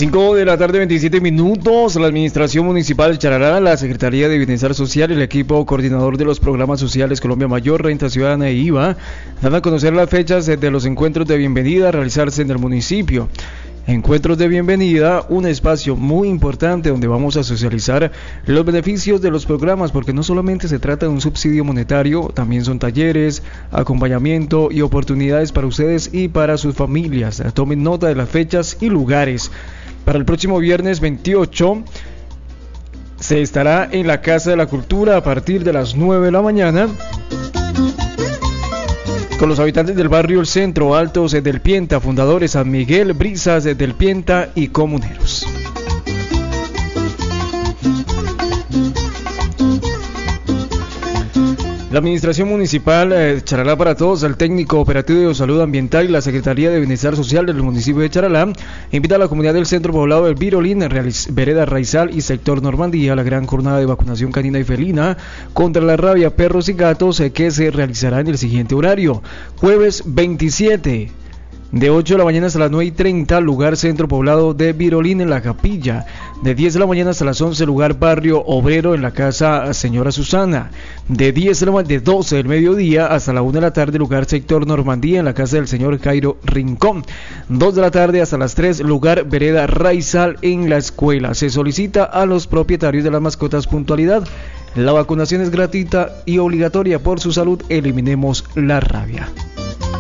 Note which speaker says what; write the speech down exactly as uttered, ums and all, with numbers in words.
Speaker 1: cinco de la tarde, veintisiete minutos. La Administración Municipal de Charalá, la Secretaría de Bienestar Social y el equipo coordinador de los programas sociales Colombia Mayor, Renta Ciudadana e I V A dan a conocer las fechas de los encuentros de bienvenida a realizarse en el municipio. Encuentros de bienvenida, un espacio muy importante donde vamos a socializar los beneficios de los programas, porque no solamente se trata de un subsidio monetario, también son talleres, acompañamiento y oportunidades para ustedes y para sus familias. Tomen nota de las fechas y lugares. Para el próximo viernes veintiocho se estará en la Casa de la Cultura a partir de las nueve de la mañana con los habitantes del barrio El Centro, Altos del Pienta, fundadores San Miguel, Brisas del Pienta y comuneros. La Administración Municipal eh, Charalá para Todos, el técnico operativo de salud ambiental y la Secretaría de Bienestar Social del municipio de Charalá invita a la comunidad del centro poblado del Virolín, vereda Raizal y sector Normandía a la gran jornada de vacunación canina y felina contra la rabia, perros y gatos eh, que se realizará en el siguiente horario: jueves veintisiete de ocho de la mañana hasta las nueve y treinta, lugar centro poblado de Virolín en la Capilla; de diez de la mañana hasta las once, lugar barrio Obrero en la casa Señora Susana; de diez de la de doce del mediodía hasta la una de la tarde, lugar sector Normandía en la casa del señor Jairo Rincón; dos de la tarde hasta las tres, lugar vereda Raizal en la escuela. Se solicita a los propietarios de las mascotas puntualidad. La vacunación es gratuita y obligatoria. Por su salud, eliminemos la rabia.